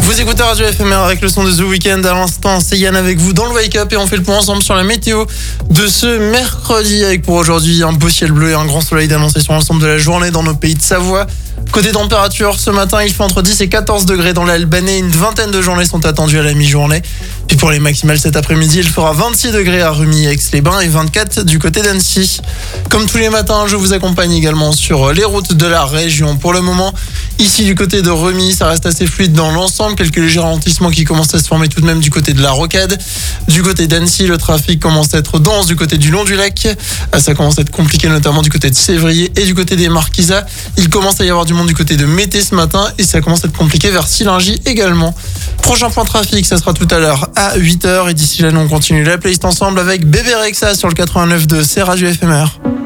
Vous écoutez Radio FMR avec le son de The Weeknd à l'instant. C'est Yann avec vous dans le Wake Up et on fait le point ensemble sur la météo de ce mercredi avec pour aujourd'hui un beau ciel bleu et un grand soleil d'annoncer sur l'ensemble de la journée dans nos pays de Savoie. Côté température, ce matin, il fait entre 10 et 14 degrés dans l'Albanais. Une vingtaine de journées sont attendues à la mi-journée. Puis pour les maximales cet après-midi, il fera 26 degrés à Rumi, Aix-les-Bains et 24 du côté d'Annecy. Comme tous les matins, je vous accompagne également sur les routes de la région. Pour le moment, ici du côté de Rumi, ça reste assez fluide dans l'ensemble. Quelques légers ralentissements qui commencent à se former tout de même du côté de la Rocade. Du côté d'Annecy, le trafic commence à être dense du côté du long du lac. Ça commence à être compliqué notamment du côté de Sévrier et du côté des Marquisas. Il commence à y avoir du monde du côté de Mété ce matin et ça commence à être compliqué vers Sillingy également. Prochain point trafic, ça sera tout à l'heure à 8h et d'ici là, nous on continue la playlist ensemble avec Bébé Rexha sur le 89.2, c'est Radio FMR.